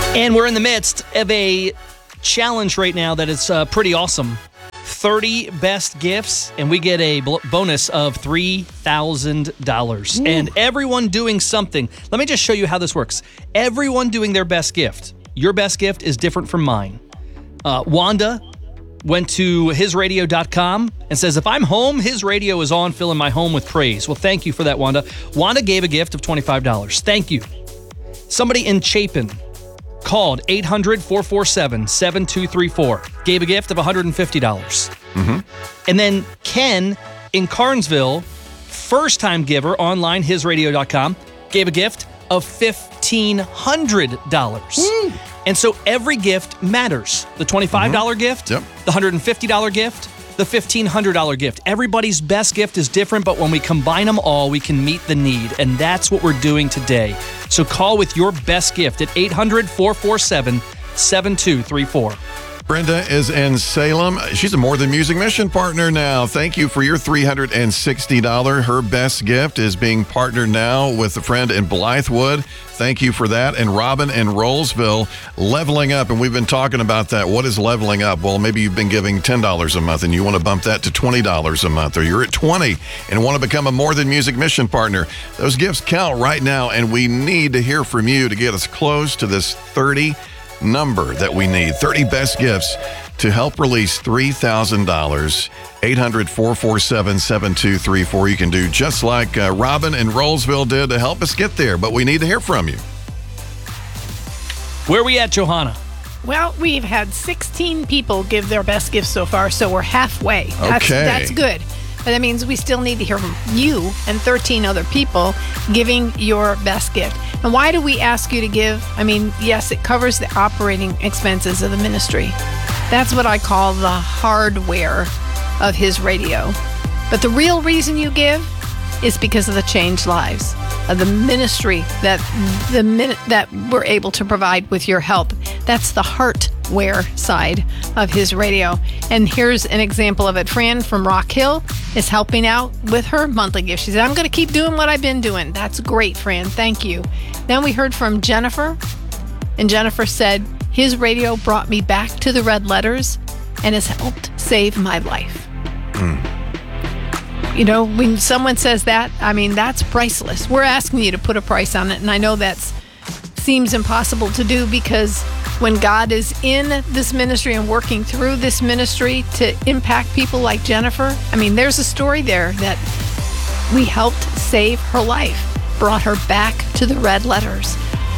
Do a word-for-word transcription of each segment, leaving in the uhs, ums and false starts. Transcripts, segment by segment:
And we're in the midst of a challenge right now that is uh, pretty awesome. thirty best gifts, and we get a bl- bonus of three thousand dollars. And everyone doing something. Let me just show you how this works. Everyone doing their best gift. Your best gift is different from mine. Uh, Wanda went to his radio dot com and says, if I'm home, his radio is on, filling my home with praise. Well, thank you for that, Wanda. Wanda gave a gift of twenty-five dollars. Thank you. Somebody in Chapin called eight hundred, four four seven, seven two three four. Gave a gift of one hundred fifty dollars. Mm-hmm. And then Ken in Carnesville, first-time giver, online, his radio dot com, gave a gift of fifteen hundred dollars. Woo. And so every gift matters. The twenty-five dollars Mm-hmm. gift, Yep. the one hundred fifty dollars gift, the fifteen hundred dollars gift. Everybody's best gift is different, but when we combine them all, we can meet the need. And that's what we're doing today. So call with your best gift at eight hundred, four four seven, seven two three four. Brenda is in Salem. She's a More Than Music Mission partner now. Thank you for your three hundred sixty dollars. Her best gift is being partnered now with a friend in Blythewood. Thank you for that. And Robin in Rollsville, leveling up. And we've been talking about that. What is leveling up? Well, maybe you've been giving ten dollars a month and you want to bump that to twenty dollars a month, or you're at twenty dollars and want to become a More Than Music Mission partner. Those gifts count right now, and we need to hear from you to get us close to this thirty number that we need. thirty best gifts to help release three thousand dollars. eight hundred, four four seven, seven two three four. You can do just like uh, Robin in Rollsville did to help us get there, but we need to hear from you. Where are we at, Johanna? Well, we've had sixteen people give their best gifts so far, so we're halfway. That's, Okay. that's good. But that means we still need to hear from you and thirteen other people giving your best gift. And why do we ask you to give? I mean, yes, it covers the operating expenses of the ministry. That's what I call the hardware of his radio. But the real reason you give is because of the changed lives of the ministry that the min- that we're able to provide with your help. That's the heartware side of his radio. And here's an example of it. Fran from Rock Hill is helping out with her monthly gift. She said, I'm going to keep doing what I've been doing. That's great, Fran. Thank you. Then we heard from Jennifer, and Jennifer said, his radio brought me back to the red letters and has helped save my life. Mm. You know, when someone says that, I mean, that's priceless. We're asking you to put a price on it, and I know that seems impossible to do, because when God is in this ministry and working through this ministry to impact people like Jennifer, I mean, there's a story there that we helped save her life, brought her back to the red letters.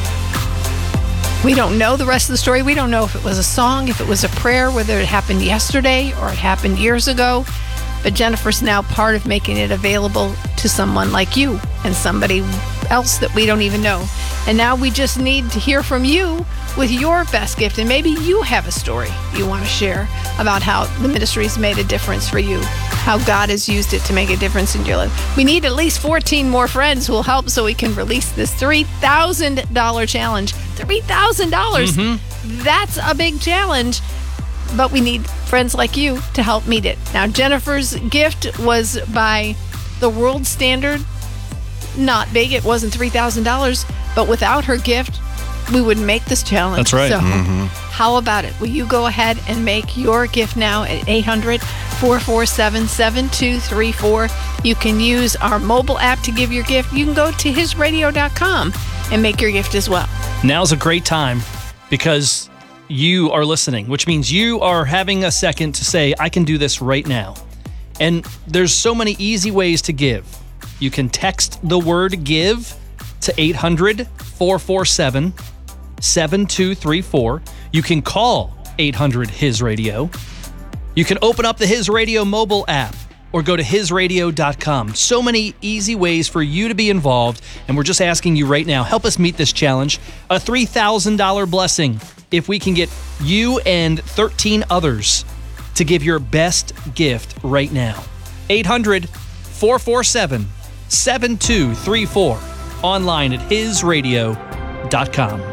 We don't know the rest of the story. We don't know if it was a song, if it was a prayer, whether it happened yesterday or it happened years ago. But Jennifer's now part of making it available to someone like you and somebody else that we don't even know. And now we just need to hear from you with your best gift. And maybe you have a story you want to share about how the ministry's made a difference for you, how God has used it to make a difference in your life. We need at least fourteen more friends who will help so we can release this three thousand dollars challenge. three thousand dollars. Mm-hmm. That's a big challenge. But we need friends like you to help meet it. Now, Jennifer's gift was by the world standard not big. It wasn't three thousand dollars. But without her gift, we wouldn't make this challenge. That's right. So Mm-hmm. how about it? Will you go ahead and make your gift now at eight hundred, four four seven, seven two three four. You can use our mobile app to give your gift. You can go to his radio dot com and make your gift as well. Now's a great time because you are listening, which means you are having a second to say, I can do this right now. And there's so many easy ways to give. You can text the word give to eight hundred, four four seven, seven two three four. You can call eight hundred, his radio. You can open up the His Radio mobile app or go to his radio dot com. So many easy ways for you to be involved, and we're just asking you right now, help us meet this challenge. A three thousand dollars blessing if we can get you and thirteen others to give your best gift right now. eight hundred, four four seven, seven two three four. Online at his radio dot com.